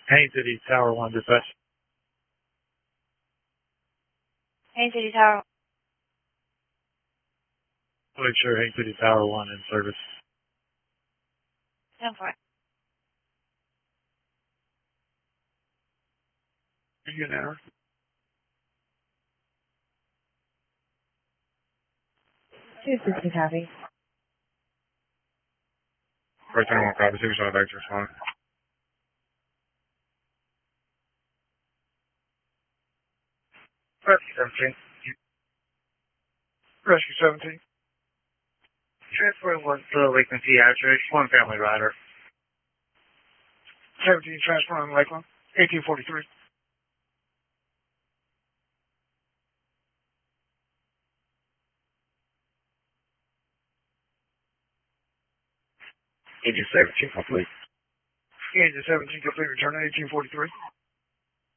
Haines City Tower 1 dispatch. Haines City Tower. Make sure Haines City Tower 1 in service. 10-4. You an hour? 260 copy. First 21 copy, 6 shot back to respond. Rescue 17. Rescue 17. Transferring one to Lakeland Pediatrics, one family rider. 17 transferring Lakeland, 1843. Agent 17 complete. Agent 17 complete, return to 1843.